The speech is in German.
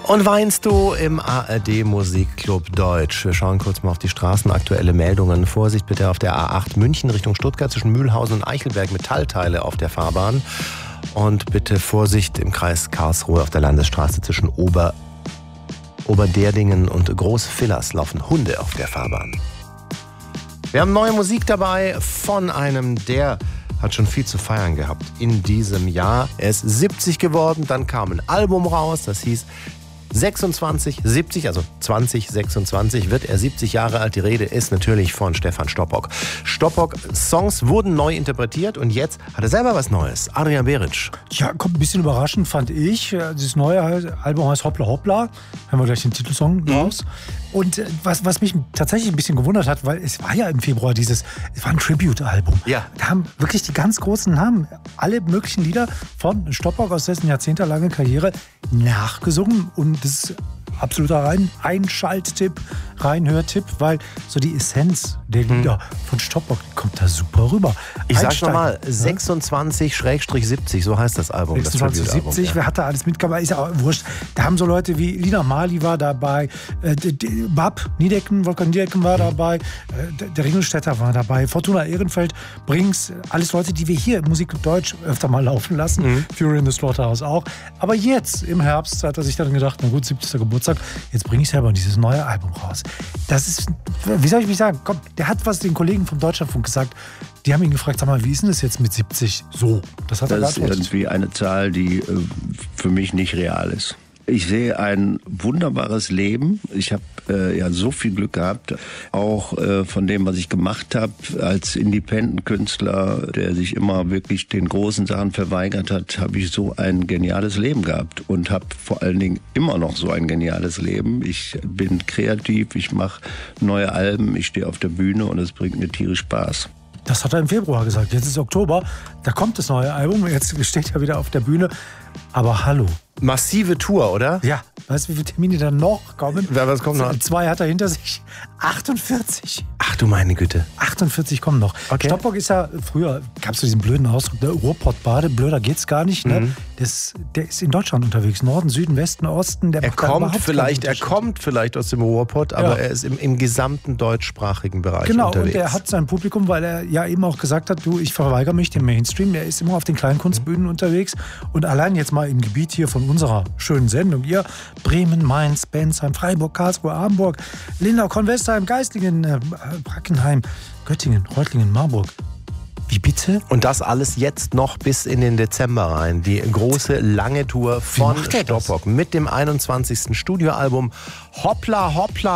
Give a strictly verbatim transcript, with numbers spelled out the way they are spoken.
Und weinst du im A R D Musikclub Deutsch? Wir schauen kurz mal auf die straßenaktuelle Meldungen. Vorsicht bitte auf der A acht München Richtung Stuttgart zwischen Mühlhausen und Eichelberg, Metallteile auf der Fahrbahn. Und bitte Vorsicht im Kreis Karlsruhe auf der Landesstraße zwischen Ober, Oberderdingen und Großvillers laufen Hunde auf der Fahrbahn. Wir haben neue Musik dabei von einem, der hat schon viel zu feiern gehabt in diesem Jahr. Er ist siebzig geworden, dann kam ein Album raus, das hieß sechsundzwanzig, siebzig, also zwanzig sechsundzwanzig wird er siebzig Jahre alt. Die Rede ist natürlich von Stefan Stoppock. Stoppock-Songs wurden neu interpretiert und jetzt hat er selber was Neues. Adrian Beric. Ja, kommt ein bisschen überraschend, fand ich. Das neue Album heißt Hoppla Hoppla. Haben wir gleich den Titelsong mhm. raus. Und was, was mich tatsächlich ein bisschen gewundert hat, weil es war ja im Februar dieses, es war ein Tribute-Album. Ja. Da haben wirklich die ganz großen Namen alle möglichen Lieder von Stoppock aus dessen jahrzehntelange Karriere nachgesungen. Und das ist absoluter rein Einschalttipp, Reinhörtipp, weil so die Essenz der Lieder hm. von Stoppock kommt da super rüber. Ich sag's nochmal, sechsundzwanzig siebzig, so heißt das Album. sechsundzwanzig siebzig, ja. Wer hat da alles mitgemacht? Ist ja auch wurscht. Da haben so Leute wie Lina Marley war dabei, äh, Bab Niedecken, Wolfgang Niedecken war dabei, äh, der Ringelstädter war dabei, Fortuna Ehrenfeld, Brings, alles Leute, die wir hier im Musikclub Deutsch öfter mal laufen lassen, mhm. Fury in the Slaughterhouse auch. Aber jetzt im Herbst hat er sich dann gedacht, na gut, siebzigster Geburtstag, jetzt bringe ich selber dieses neue Album raus. Das ist, wie soll ich mich sagen, komm, der hat was den Kollegen vom Deutschlandfunk gesagt. Die haben ihn gefragt, sag mal, wie ist denn das jetzt mit siebzig so? Das, hat er das ist irgendwie eine Zahl, die äh, für mich nicht real ist. Ich sehe ein wunderbares Leben. Ich habe äh, ja so viel Glück gehabt, auch äh, von dem, was ich gemacht habe als Independent-Künstler, der sich immer wirklich den großen Sachen verweigert hat, habe ich so ein geniales Leben gehabt und habe vor allen Dingen immer noch so ein geniales Leben. Ich bin kreativ, ich mache neue Alben, ich stehe auf der Bühne und es bringt mir tierisch Spaß. Das hat er im Februar gesagt. Jetzt ist Oktober, da kommt das neue Album. Jetzt steht er wieder auf der Bühne. Aber hallo. Massive Tour, oder? Ja. Weißt du, wie viele Termine da noch kommen? Ja, was kommt noch? Zwei hat er hinter sich. achtundvierzig. Ach du meine Güte. achtundvierzig kommen noch. Okay. Stoppock ist ja, früher gab es so diesen blöden Ausdruck, der Ruhrpottbade, blöder geht's gar nicht. Ne? Mhm. Das, der ist in Deutschland unterwegs. Norden, Süden, Westen, Osten. Der er kommt vielleicht, er kommt vielleicht aus dem Ruhrpott, aber ja. er ist im, im gesamten deutschsprachigen Bereich genau, unterwegs. Genau, und er hat sein Publikum, weil er ja eben auch gesagt hat, du, ich verweigere mich dem Mainstream. Er ist immer auf den Kleinkunstbühnen mhm. unterwegs. Und allein jetzt mal im Gebiet hier von unserer schönen Sendung hier, Bremen, Mainz, Bensheim, Freiburg, Karlsruhe, Hamburg, Lindau, Convestheim, Geislingen, äh, Brackenheim, Göttingen, Reutlingen, Marburg. Wie bitte? Und das alles jetzt noch bis in den Dezember rein. Die große, lange Tour von Stoppock mit dem einundzwanzigsten Studioalbum Hoppla Hoppla.